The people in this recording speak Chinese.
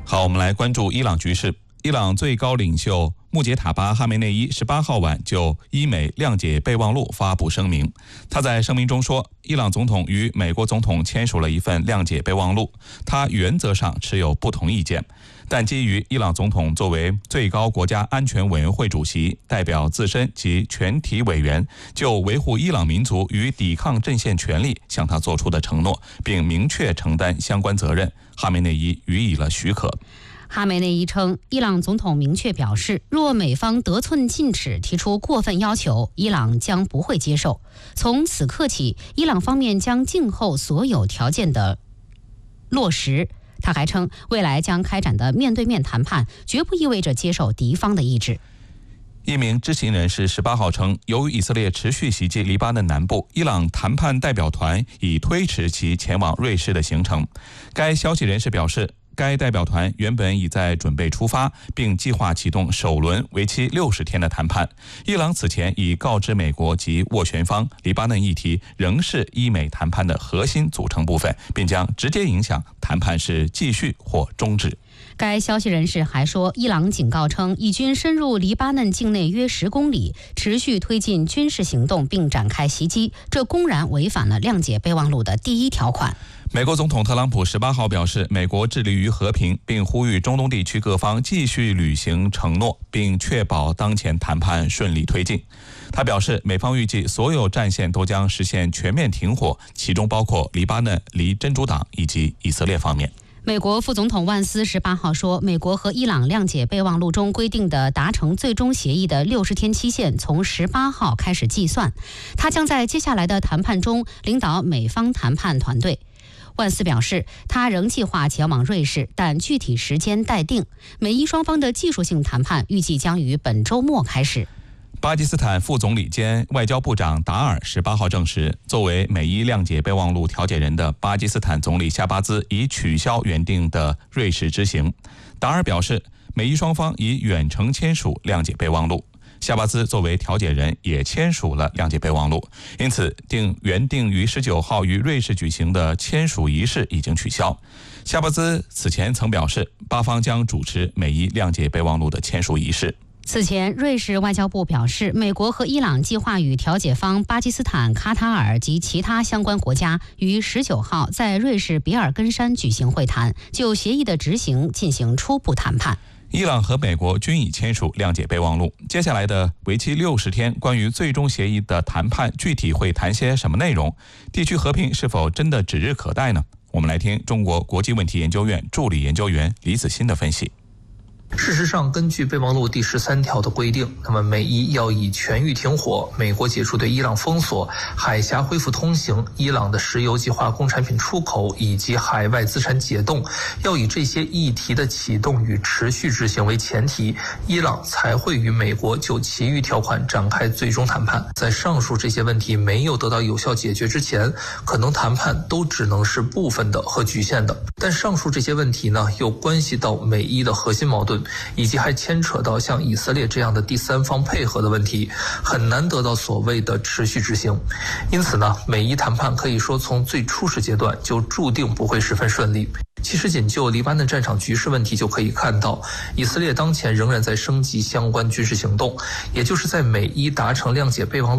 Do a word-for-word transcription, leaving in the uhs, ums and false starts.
好，我们来关注伊朗局势。伊朗最高领袖穆杰塔巴·哈梅内伊十八号晚就伊美谅解备忘录发布声明。他在声明中说，伊朗总统与美国总统签署了一份谅解备忘录，他原则上持有不同意见，但基于伊朗总统作为最高国家安全委员会主席，代表自身及全体委员就维护伊朗民族与抵抗阵线权利向他做出的承诺，并明确承担相关责任，哈梅内伊予以了许可。 哈梅内伊称，伊朗总统明确表示，若美方得寸进尺提出过分要求，伊朗将不会接受。从此刻起，伊朗方面将静候所有条件的落实。他还称，未来将开展的面对面谈判绝不意味着接受敌方的意志。 一名知情人士十八号称，由于以色列持续袭击黎巴嫩南部，伊朗谈判代表团已推迟其前往瑞士的行程。该消息人士表示，该代表团原本已在准备出发，并计划启动首轮为期六十天的谈判。伊朗此前已告知美国及斡旋方，黎巴嫩议题仍是伊美谈判的核心组成部分，并将直接影响谈判是继续或终止。 该消息人士还说，伊朗警告称，以军深入黎巴嫩境内约十公里，持续推进军事行动并展开袭击，这公然违反了谅解备忘录的第一条款。 美国总统特朗普十八号表示，美国致力于和平，并呼吁中东地区各方继续履行承诺，并确保当前谈判顺利推进。他表示，美方预计所有战线都将实现全面停火，其中包括黎巴嫩、黎真主党以及以色列方面。 美国副总统万斯十八号说，美国和伊朗谅解备忘录中规定的达成最终协议的六十天期限从十八号开始计算，他将在接下来的谈判中领导美方谈判团队。万斯表示，他仍计划前往瑞士，但具体时间待定。美伊双方的技术性谈判预计将于本周末开始。 巴基斯坦副总理兼外交部长达尔十八号证实，作为美伊谅解备忘录调解人的巴基斯坦总理夏巴兹已取消原定的瑞士之行。达尔表示，美伊双方已远程签署谅解备忘录，夏巴兹作为调解人也签署了谅解备忘录，因此定原定于十九号于瑞士举行的签署仪式已经取消。夏巴兹此前曾表示，巴方将主持美伊谅解备忘录的签署仪式。 此前，瑞士外交部表示，美国和伊朗计划与调解方巴基斯坦、卡塔尔及其他相关国家于十九号在瑞士比尔根山举行会谈，就协议的执行进行初步谈判。 伊朗和美国均已签署谅解备忘录，接下来的为期六十天关于最终协议的谈判，具体会谈些什么内容？地区和平是否真的指日可待呢？我们来听中国国际问题研究院助理研究员李子欣的分析。 事实上，根据备忘录第十三条的规定，那么美伊要以全域停火、美国解除对伊朗封锁、海峡恢复通行、伊朗的石油及化工产品出口以及海外资产解冻，要以这些议题的启动与持续执行为前提，伊朗才会与美国就其余条款展开最终谈判。在上述这些问题没有得到有效解决之前，可能谈判都只能是部分的和局限的。但上述这些问题呢，又关系到美伊的核心矛盾，以及还牵扯到像以色列这样的第三方配合的问题，很难得到所谓的持续执行。因此呢，美伊谈判可以说从最初始阶段就注定不会十分顺利。其实仅就黎巴嫩战场局势问题就可以看到，以色列当前仍然在升级相关军事行动，也就是在美伊达成谅解备忘录